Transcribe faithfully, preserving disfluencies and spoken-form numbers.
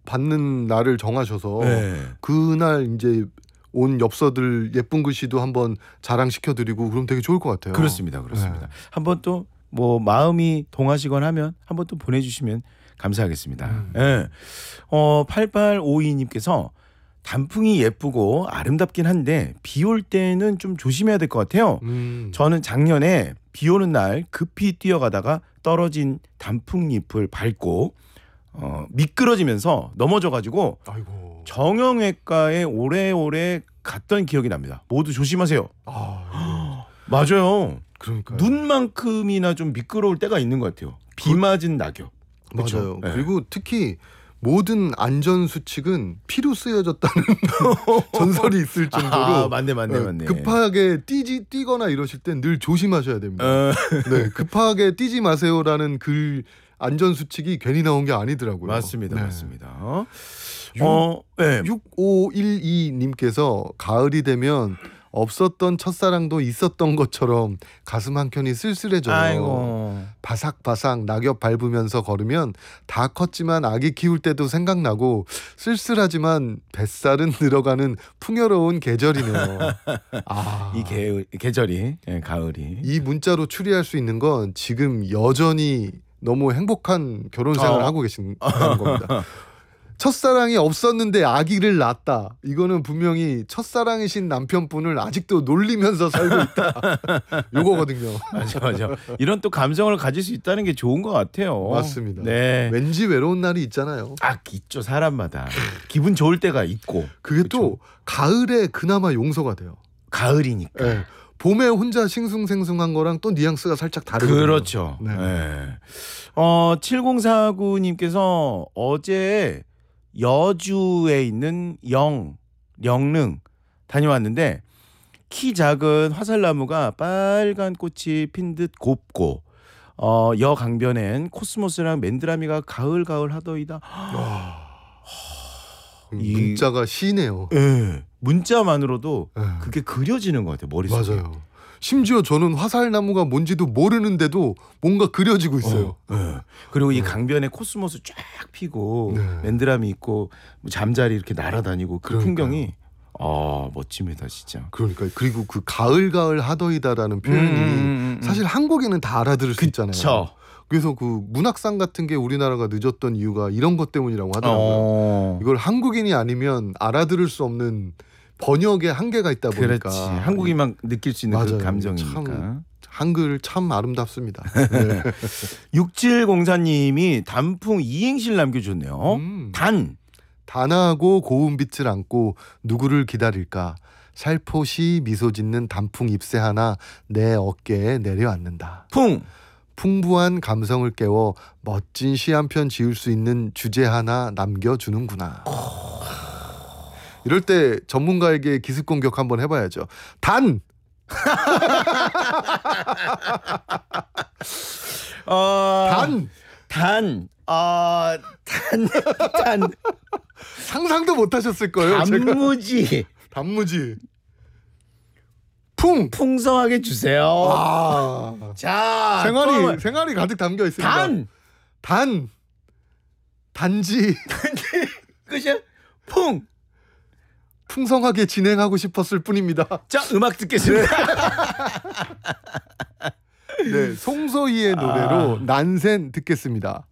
받는 날을 정하셔서 네. 그날 이제 온 엽서들 예쁜 글씨도 한번 자랑시켜드리고 그럼 되게 좋을 것 같아요. 그렇습니다, 그렇습니다. 네. 한번 또 뭐 마음이 동하시거나 하면 한번 또 보내주시면 감사하겠습니다. 음. 네. 어, 팔팔오이님께서 단풍이 예쁘고 아름답긴 한데 비 올 때는 좀 조심해야 될 것 같아요. 음. 저는 작년에 비 오는 날 급히 뛰어가다가 떨어진 단풍잎을 밟고 어, 미끄러지면서 넘어져가지고 아이고. 정형외과에 오래오래 갔던 기억이 납니다. 모두 조심하세요. 아, 맞아요. 그러니까 눈만큼이나 좀 미끄러울 때가 있는 것 같아요. 비 맞은 낙엽. 그쵸? 맞아요. 네. 그리고 특히 모든 안전 수칙은 피로 쓰여졌다는 전설이 있을 정도로 아, 맞네, 맞네, 어, 맞네. 급하게 뛰지 뛰거나 이러실 땐 늘 조심하셔야 됩니다. 어, 네, 급하게 뛰지 마세요라는 글 안전 수칙이 괜히 나온 게 아니더라고요. 맞습니다, 네. 맞습니다. 어, 육- 어, 네. 육오일이님께서 가을이 되면 없었던 첫사랑도 있었던 것처럼 가슴 한켠이 쓸쓸해져요. 아이고. 바삭바삭 낙엽 밟으면서 걸으면 다 컸지만 아기 키울 때도 생각나고 쓸쓸하지만 뱃살은 늘어가는 풍요로운 계절이네요. 아, 이 개, 계절이 예, 가을이. 이 문자로 추리할 수 있는 건 지금 여전히 너무 행복한 결혼 생활을 어. 하고 계신다는 겁니다. 첫사랑이 없었는데 아기를 낳았다. 이거는 분명히 첫사랑이신 남편분을 아직도 놀리면서 살고 있다. 요거거든요. 맞아, 맞아. 이런 또 감성을 가질 수 있다는 게 좋은 것 같아요. 맞습니다. 네. 왠지 외로운 날이 있잖아요. 아, 있죠, 사람마다. 기분 좋을 때가 있고. 그게 그쵸? 또 가을에 그나마 용서가 돼요. 가을이니까. 네. 봄에 혼자 싱숭생숭한 거랑 또 뉘앙스가 살짝 다르거든요. 그렇죠. 네. 네. 어, 칠공사구님께서 어제 여주에 있는 영, 영릉 다녀왔는데 키 작은 화살나무가 빨간 꽃이 핀 듯 곱고 어, 여 강변엔 코스모스랑 맨드라미가 가을가을 하더이다. 이- 문자가 시네요. 예, 문자만으로도 네. 그게 그려지는 것 같아요, 머릿속에. 맞아요. 심지어 저는 화살나무가 뭔지도 모르는데도 뭔가 그려지고 있어요. 어, 예. 그리고 이 강변에 코스모스 쫙 피고 네. 맨드라미 있고 뭐 잠자리 이렇게 날아다니고 그 그러니까요. 풍경이 아 멋집니다 진짜. 그러니까 그리고 그 가을 가을 하더이다라는 표현이 음, 음, 음. 사실 한국인은 다 알아들을 수 있잖아요. 그쵸. 그래서 그 문학상 같은 게 우리나라가 늦었던 이유가 이런 것 때문이라고 하더라고요. 어, 이걸 한국인이 아니면 알아들을 수 없는 번역의 한계가 있다 보니까. 그렇지. 한국인만 느낄 수 있는 그 맞아요. 감정이니까. 참 한글 참 아름답습니다. 네. 육칠공사님이 단풍 이행시를 남겨줬네요. 음. 단. 단아하고 고운 빛을 안고 누구를 기다릴까. 살포시 미소 짓는 단풍 잎새 하나 내 어깨에 내려앉는다. 풍. 풍부한 감성을 깨워 멋진 시 한 편 지을 수 있는 주제 하나 남겨주는구나. 이럴 때 전문가에게 기습 공격 한번 해봐야죠. 단! 어, 단! 단. 아, 단. 단. 상상도 못하셨을 거예요. 제가. 단무지. 단무지. 풍! 풍성하게 주세요. 아. 자, 생활이 또 생활이 가득 담겨 있습니다. 단. 단. 단지 끝이야? 풍. 풍성하게 진행하고 싶었을 뿐입니다. 자, 음악 듣겠습니다. 네, 송소희의 노래로 아. 난센 듣겠습니다.